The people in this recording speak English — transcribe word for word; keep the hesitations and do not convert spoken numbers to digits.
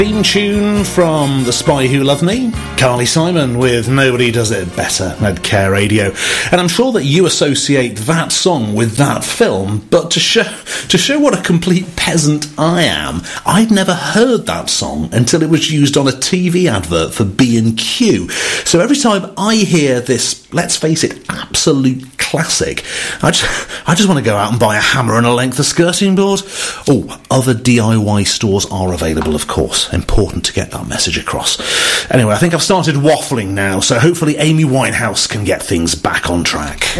Theme tune from The Spy Who Loved Me, Carly Simon with Nobody Does It Better at Care Radio. And I'm sure that you associate that song with that film, but to show to show what a complete peasant I am, I'd never heard that song until it was used on a T V advert for B and Q. So every time I hear this, let's face it, absolute classic, I just, I just want to go out and buy a hammer and a length of skirting board. Oh, other D I Y stores are available, of course. Important to get that message across. Anyway, I think I've started waffling now, so hopefully Amy Winehouse can get things back on track.